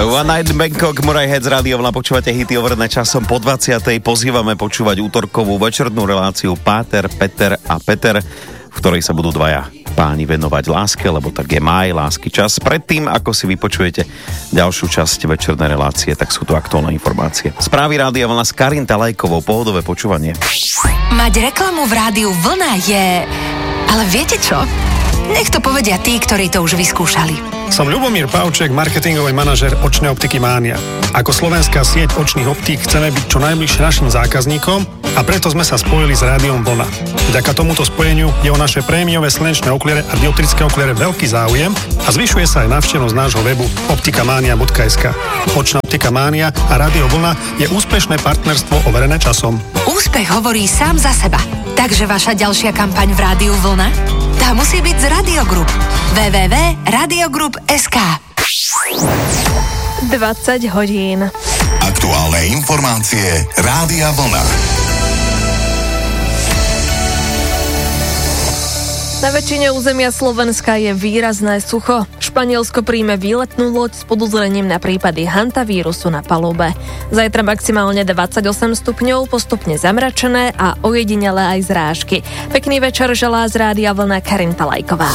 One Night in Bangkok, Murray Head z rádia Vlna, počúvate hity overené časom po 20. Pozývame počúvať útorkovú večernú reláciu Páter, Peter a Peter, v ktorej sa budú dvaja páni venovať láske, lebo tak je máj, lásky čas. Predtým, ako si vypočujete ďalšiu časť večernej relácie, tak sú tu aktuálne informácie. Správy rádia Vlna s Karin Talajkovou, pohodové počúvanie. Mať reklamu v rádiu Vlna je... Ale viete čo? Nech to povedia tí, ktorí to už vyskúšali. Som Ľubomír Pavček, marketingový manažer očnej optiky Mánia. Ako slovenská sieť očných optík chceme byť čo najbližšie našim zákazníkom a preto sme sa spojili s rádiom Vlna. Vďaka tomuto spojeniu je o naše prémiové slnečné okuliare a dioptrické okuliare veľký záujem a zvyšuje sa aj návštevnosť nášho webu optikamania.sk. Očná optika Mánia a rádio Vlna je úspešné partnerstvo overené časom. Úspech hovorí sám za seba. Takže vaša ďalšia kampaň v rádiu Vlna? Tá musí byť z Radio Group. www.radiogroup.sk 20 hodín. Aktuálne informácie Rádia Vlna. Na väčšine územia Slovenska je výrazné sucho. Španielsko príjme výletnú loď s podozrením na prípady hantavírusu na palube. Zajtra maximálne 28 stupňov, postupne zamračené a ojedinele aj zrážky. Pekný večer želá z rádia Vlna Karin Talajková.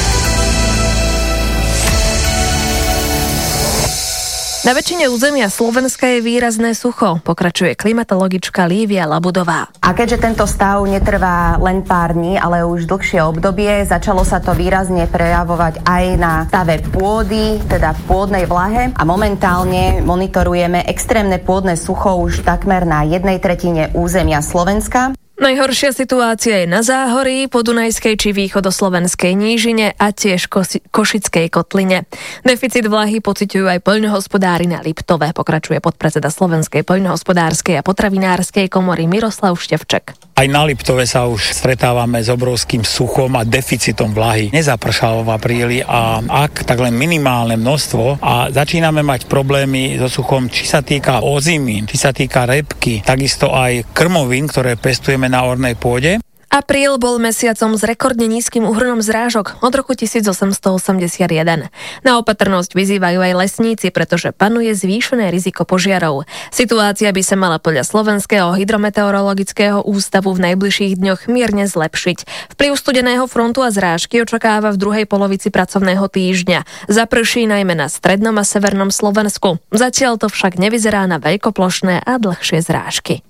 Na väčšine územia Slovenska je výrazné sucho, pokračuje klimatologička Lívia Labudová. A keďže tento stav netrvá len pár dní, ale už dlhšie obdobie, začalo sa to výrazne prejavovať aj na stave pôdy, teda v pôdnej vlahe a momentálne monitorujeme extrémne pôdne sucho už takmer na 1/3 územia Slovenska. Najhoršia situácia je na Záhorí, Podunajskej či východoslovenskej nížine a tiež Košickej kotline. Deficit vlahy pociťujú aj poľnohospodári na Liptove, pokračuje podpredseda Slovenskej poľnohospodárskej a potravinárskej komory Miroslav Števček. Aj na Liptove sa už stretávame s obrovským suchom a deficitom vlahy. Nezapršalo v apríli a ak, tak len minimálne množstvo a začíname mať problémy so suchom, či sa týka ozimín, či sa týka repky, takisto aj krmovín, ktoré pestujeme na ornej pôde. Apríl bol mesiacom s rekordne nízkym úhrnom zrážok od roku 1881. Na opatrnosť vyzývajú aj lesníci, pretože panuje zvýšené riziko požiarov. Situácia by sa mala podľa Slovenského hydrometeorologického ústavu v najbližších dňoch mierne zlepšiť. Vplyv studeného frontu a zrážky očakáva v druhej polovici pracovného týždňa. Zaprší najmä na strednom a severnom Slovensku. Zatiaľ to však nevyzerá na veľkoplošné a dlhšie zrážky.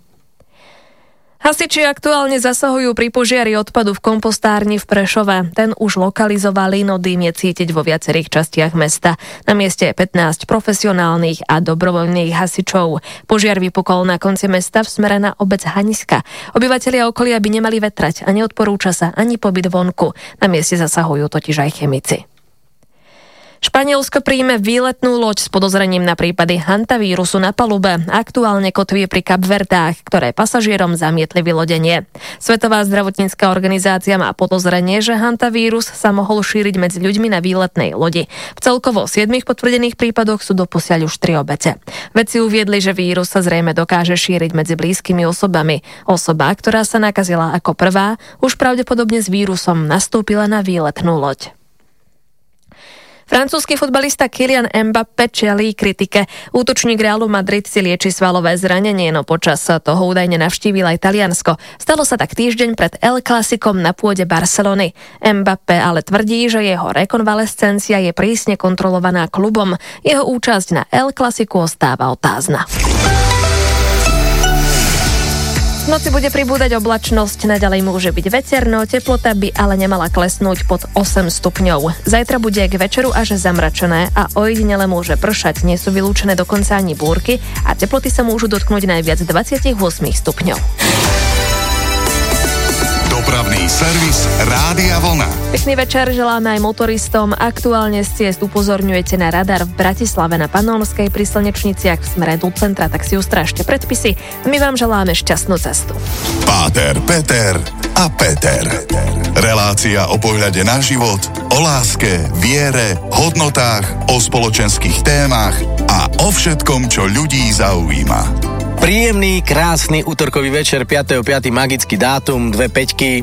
Hasiči aktuálne zasahujú pri požiari odpadu v kompostárni v Prešove. Ten už lokalizovali, no dým je cítiť vo viacerých častiach mesta. Na mieste je 15 profesionálnych a dobrovoľných hasičov. Požiar vypukol na konci mesta v smere na obec Haniska. Obyvatelia okolia by nemali vetrať a neodporúča sa ani pobyt vonku. Na mieste zasahujú totiž aj chemici. Španielsko príjme výletnú loď s podozrením na prípady hantavírusu na palube. Aktuálne kotví pri Kapverdách, ktoré pasažierom zamietli vylodenie. Svetová zdravotnícka organizácia má podozrenie, že hantavírus sa mohol šíriť medzi ľuďmi na výletnej lodi. V celkovo 7 potvrdených prípadoch sú doposiaľ už 3 obete. Vedci uviedli, že vírus sa zrejme dokáže šíriť medzi blízkymi osobami. Osoba, ktorá sa nakazila ako prvá, už pravdepodobne s vírusom nastúpila na výletnú loď. Francúzsky futbalista Kylian Mbappé čelí kritike. Útočník Realu Madrid si lieči svalové zranenie, no počas toho údajne navštívil aj Taliansko. Stalo sa tak týždeň pred El Clasikom na pôde Barcelony. Mbappé ale tvrdí, že jeho rekonvalescencia je prísne kontrolovaná klubom. Jeho účasť na El Clasiku ostáva otázna. V noci bude pribúdať oblačnosť, naďalej môže byť veterno, teplota by ale nemala klesnúť pod 8 stupňov. Zajtra bude k večeru až zamračené a ojedinele môže pršať, nie sú vylúčené dokonca ani búrky a teploty sa môžu dotknúť najviac 28 stupňov. Dopravný servis Rádia Vlna. Pekný večer želáme aj motoristom. Aktuálne z ciest upozorňujete na radar v Bratislave na Panonskej pri Slnečniciach v smere do centra, tak si ustrážte predpisy. My vám želáme šťastnú cestu. Páter, Peter a Peter. Relácia o pohľade na život, o láske, viere, hodnotách, o spoločenských témach a o všetkom, čo ľudí zaujíma. Príjemný, krásny útorkový večer, 5.5. magický dátum, 2 peťky.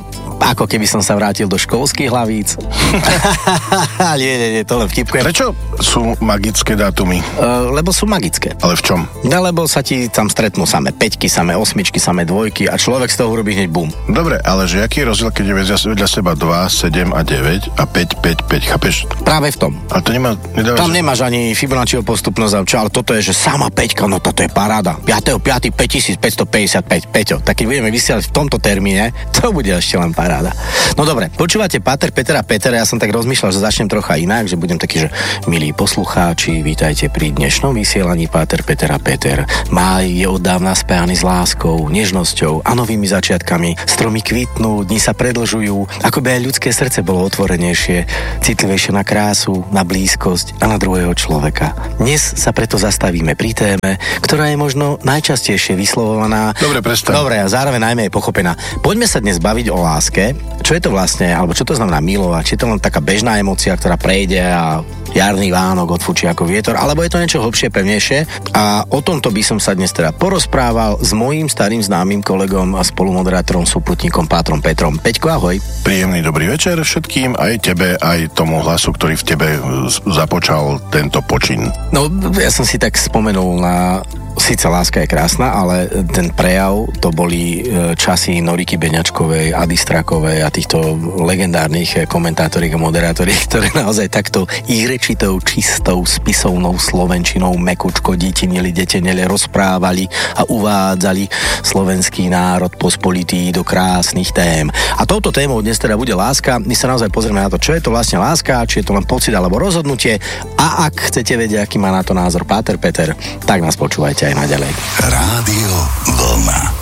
Ako keby som sa vrátil do školských hlavíc. Nie, to len vtipkujem. Prečo sú magické dátumy? Lebo sú magické. Ale v čom? No, lebo sa ti tam stretnú samé 5, samé 8, samé 2 a človek z toho urobí hneď bum. Dobre, ale že aký je rozdiel, keď je vedľa seba 2, 7 a 9 a 5, 5, 5, chápeš? Práve v tom. Ale to tam nemáš ani Fibonacciho postupnosť, ale toto je, že sama 5, no toto je paráda. 5.5. 5555, Peťo. Tak keď budeme vysielať v tomto termíne, to bude ešte len paráda. No dobre, počúvate Páter, Peter a Peter, ja som tak rozmýšľal, že začnem trocha inak, že budem taký, že milí poslucháči, vítajte pri dnešnom vysielaní Páter, Peter a Peter. Máj je od dávna spájaný s láskou, nežnosťou a novými začiatkami. Stromy kvitnú, dni sa predĺžujú, ako by aj ľudské srdce bolo otvorenejšie, citlivejšie na krásu, na blízkosť a na druhého človeka. Dnes sa preto zastavíme pri téme, ktorá je možno najčastejšie vyslovovaná. Dobre, prestaň. Dobre, a zároveň najmä je pochopená. Poďme sa dnes baviť o láske. Čo je to vlastne, alebo čo to znamená milovať? Či je to len taká bežná emócia, ktorá prejde a jarný Vánok odfúči ako vietor, alebo je to niečo hlbšie, pevnejšie? A o tomto by som sa dnes teda porozprával s mojím starým známym kolegom a spolumoderátorom, súputníkom Pátrom Petrom. Peťko, ahoj. Príjemný dobrý večer všetkým, aj tebe, aj tomu hlasu, ktorý v tebe započal tento počin. No, ja som si tak spomenul na... Síce láska je krásna, ale ten prejav to boli časy Noriky Beňačkovej, Ady Strakovej a týchto legendárnych komentátoriek a moderátoriek, ktoré naozaj takto írečitou, čistou, spisovnou slovenčinou mekučko dítinili, detenele rozprávali a uvádzali slovenský národ pospolitý do krásnych tém. A touto témou dnes teda bude láska. My sa naozaj pozrieme na to, čo je to vlastne láska, či je to len pocit alebo rozhodnutie. A ak chcete vedieť, aký má na to názor Páter Peter, tak nás počúvajte aj naďalej. Rádio Vlna.